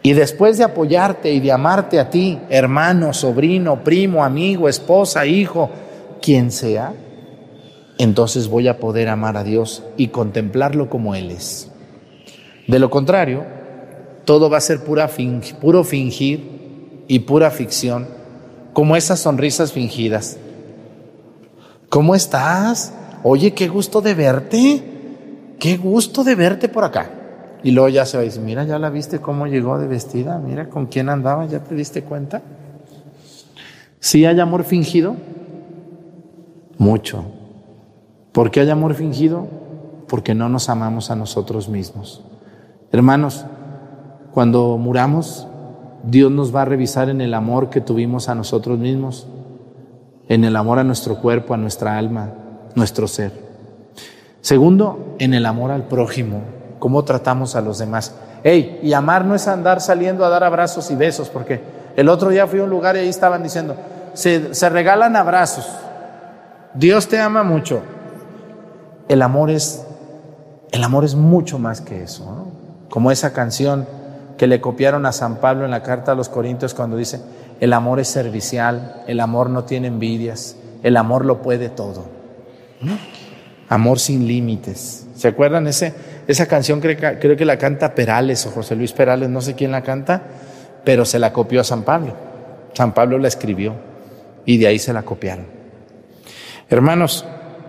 Y después de apoyarte y de amarte a ti, hermano, sobrino, primo, amigo, esposa, hijo, quien sea, entonces voy a poder amar a Dios y contemplarlo como Él es. De lo contrario, todo va a ser puro fingir y pura ficción, como esas sonrisas fingidas. ¿Cómo estás? Oye, qué gusto de verte. Qué gusto de verte por acá. Y luego ya se va y dice, mira, ¿ya la viste cómo llegó de vestida? Mira con quién andaba, ¿ya te diste cuenta? ¿Sí hay amor fingido? Mucho. ¿Por qué hay amor fingido? Porque no nos amamos a nosotros mismos. Hermanos, cuando muramos, Dios nos va a revisar en el amor que tuvimos a nosotros mismos, en el amor a nuestro cuerpo, a nuestra alma, nuestro ser. Segundo, en el amor al prójimo, cómo tratamos a los demás. Y amar no es andar saliendo a dar abrazos y besos, porque el otro día fui a un lugar y ahí estaban diciendo, se regalan abrazos, Dios te ama mucho. El amor es mucho más que eso, ¿no? Como esa canción que le copiaron a San Pablo en la carta a los Corintios cuando dice, el amor es servicial, el amor no tiene envidias, el amor lo puede todo. Amor sin límites. ¿Se acuerdan? Esa canción creo que la canta Perales o José Luis Perales, no sé quién la canta, pero se la copió a San Pablo. San Pablo la escribió y de ahí se la copiaron. Hermanos,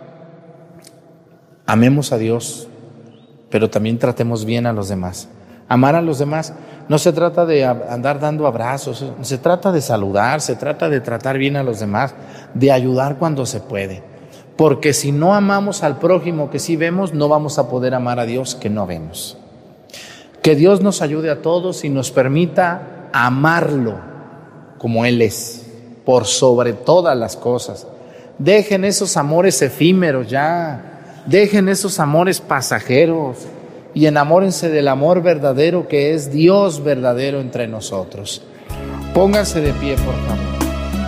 amemos a Dios, pero también tratemos bien a los demás. Amar a los demás no se trata de andar dando abrazos, se trata de saludar, se trata de tratar bien a los demás, de ayudar cuando se puede. Porque si no amamos al prójimo que sí vemos, no vamos a poder amar a Dios que no vemos. Que Dios nos ayude a todos y nos permita amarlo como Él es, por sobre todas las cosas. Dejen esos amores efímeros ya, dejen esos amores pasajeros y enamórense del amor verdadero que es Dios verdadero entre nosotros. Pónganse de pie, por favor.